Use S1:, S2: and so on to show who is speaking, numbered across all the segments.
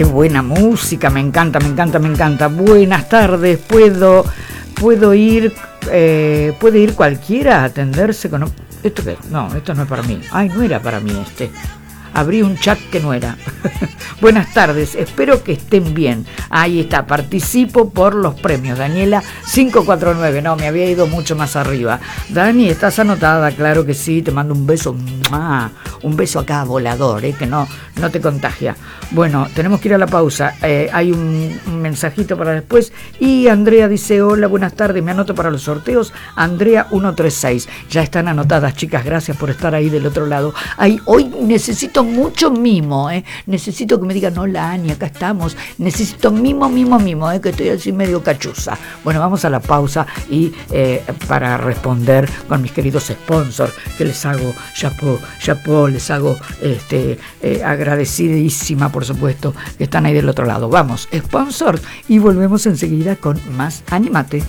S1: Qué buena música, me encanta. Buenas tardes, puedo ir, puede ir cualquiera a atenderse con... ¿Esto qué? No, esto no es para mí. Ay, no era para mí este. Abrí un chat que no era. Buenas tardes, espero que estén bien. Ahí está, participo por los premios. Daniela 549, no, me había ido mucho más arriba. Dani, ¿estás anotada? Claro que sí, te mando un beso. Un beso acá volador, que no te contagia. Bueno, tenemos que ir a la pausa. Hay un mensajito para después. Y Andrea dice, hola, buenas tardes, me anoto para los sorteos. Andrea 136. Ya están anotadas, chicas, gracias por estar ahí del otro lado. Ay, hoy necesito mucho mimo, necesito que me digan, hola Ani, acá estamos, necesito mimo, que estoy así medio cachuza. Bueno, vamos a la pausa y para responder con mis queridos sponsors, que les hago chapeau, les hago agradecidísima, por supuesto, que están ahí del otro lado. Vamos, sponsors, y volvemos enseguida con más Animate.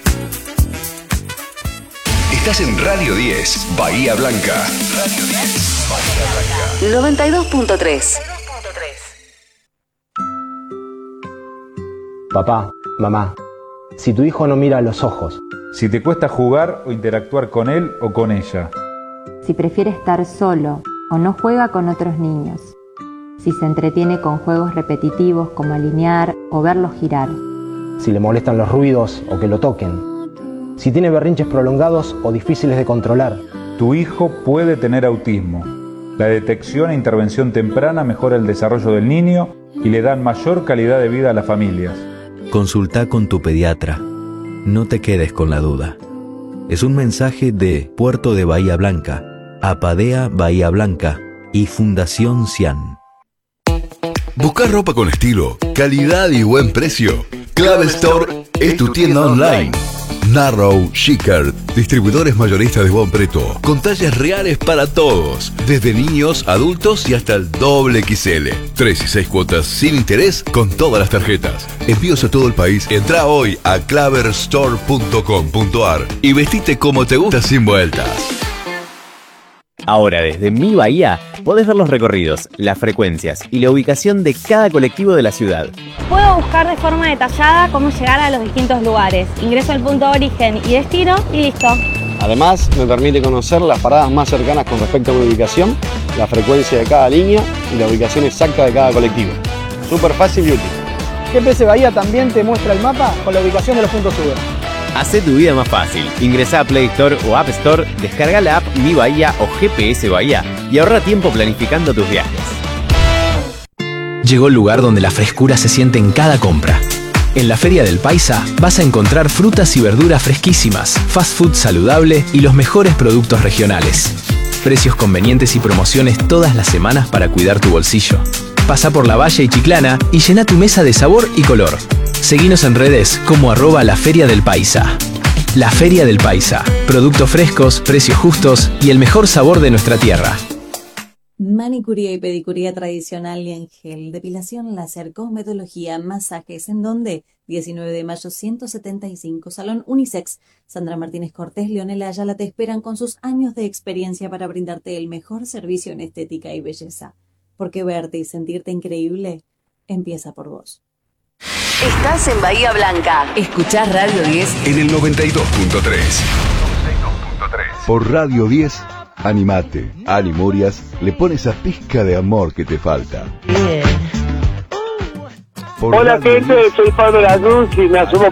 S2: Estás en Radio 10, Bahía Blanca. Radio 10, Bahía Blanca.
S3: 92.3.
S4: Papá, mamá, si tu hijo no mira a los ojos.
S5: Si te cuesta jugar o interactuar con él o con ella.
S6: Si prefiere estar solo o no juega con otros niños. Si se entretiene con juegos repetitivos como alinear o verlos girar.
S4: Si le molestan los ruidos o que lo toquen. Si tiene berrinches prolongados o difíciles de controlar.
S5: Tu hijo puede tener autismo. La detección e intervención temprana mejora el desarrollo del niño y le dan mayor calidad de vida a las familias.
S7: Consulta con tu pediatra. No te quedes con la duda. Es un mensaje de Puerto de Bahía Blanca, Apadea Bahía Blanca y Fundación Cian.
S2: ¿Buscar ropa con estilo, calidad y buen precio? Clave Store es tu tienda online. Narrow, Chickard, distribuidores mayoristas de buen precio, con tallas reales para todos, desde niños, adultos y hasta el XXL. 3 y 6 cuotas sin interés con todas las tarjetas. Envíos a todo el país. Entra hoy a claverstore.com.ar y vestite como te gusta sin vueltas.
S8: Ahora desde Mi Bahía podés ver los recorridos, las frecuencias y la ubicación de cada colectivo de la ciudad.
S9: Puedo buscar de forma detallada cómo llegar a los distintos lugares. Ingreso al punto de origen y destino y listo.
S10: Además, me permite conocer las paradas más cercanas con respecto a mi ubicación, la frecuencia de cada línea y la ubicación exacta de cada colectivo. Súper fácil y útil.
S11: GPS Bahía también te muestra el mapa con la ubicación de los puntos Uber.
S8: Hacé tu vida más fácil. Ingresá a Play Store o App Store, descarga la app Mi Bahía o GPS Bahía y ahorra tiempo planificando tus viajes.
S12: Llegó el lugar donde la frescura se siente en cada compra. En la Feria del Paisa vas a encontrar frutas y verduras fresquísimas, fast food saludable y los mejores productos regionales. Precios convenientes y promociones todas las semanas para cuidar tu bolsillo. Pasa por La Valle y Chiclana y llena tu mesa de sabor y color. Seguinos en redes como @La Feria del Paisa. La Feria del Paisa. Productos frescos, precios justos y el mejor sabor de nuestra tierra.
S13: Manicuría y pedicuría tradicional y en gel, depilación láser, cosmetología, masajes. ¿En dónde? 19 de mayo 175, Salón Unisex. Sandra Martínez Cortés, Leonela Ayala te esperan con sus años de experiencia para brindarte el mejor servicio en estética y belleza. Porque verte y sentirte increíble empieza por vos.
S3: Estás en Bahía Blanca. Escuchás Radio 10
S2: en el 92.3. Por Radio 10, animate. A Ani Murias le pone esa pizca de amor que te falta.
S14: Hola gente, soy Pablo La Cruz y me asumo